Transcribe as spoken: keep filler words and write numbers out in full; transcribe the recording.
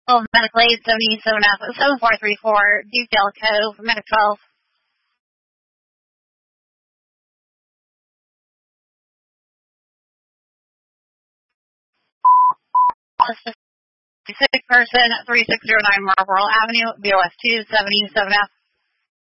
Oh, Medical eight seventy-seven F, seven four three four, Detail Cove, Medic twelve. Sick person, three six zero nine Marlboro Avenue, B O S two seventy-seven F.